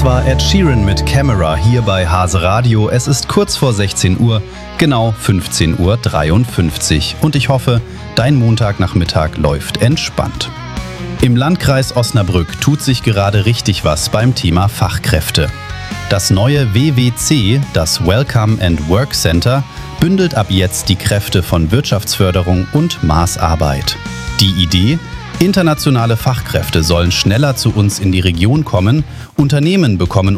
war Ed Sheeran mit Camera hier bei Hase Radio. Es ist kurz vor 16 Uhr, genau 15:53 Uhr. Und ich hoffe, dein Montagnachmittag läuft entspannt. Im Landkreis Osnabrück tut sich gerade richtig was beim Thema Fachkräfte. Das neue WWC, das Welcome and Work Center, bündelt ab jetzt die Kräfte von Wirtschaftsförderung und Maßarbeit. Die Idee? Internationale Fachkräfte sollen schneller zu uns in die Region kommen, Unternehmen bekommen